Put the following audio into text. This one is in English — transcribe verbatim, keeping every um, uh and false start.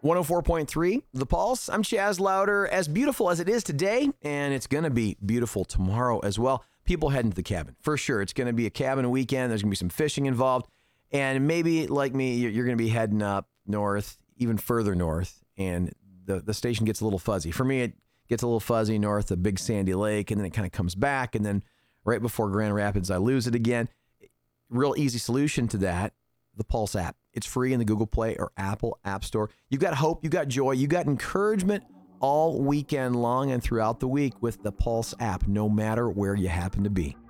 one oh four point three, The Pulse. I'm Chaz Louder. As beautiful as it is today, and it's going to be beautiful tomorrow as well, people heading to the cabin. For sure, it's going to be a cabin weekend. There's going to be some fishing involved. And maybe, like me, you're going to be heading up north, even further north, and the, the station gets a little fuzzy. For me, it gets a little fuzzy north of Big Sandy Lake, and then it kind of comes back, and then right before Grand Rapids, I lose it again. Real easy solution to that, the Pulse app. It's free in the Google Play or Apple App Store. You've got hope, you've got joy, you've got encouragement all weekend long and throughout the week with the Pulse app, no matter where you happen to be.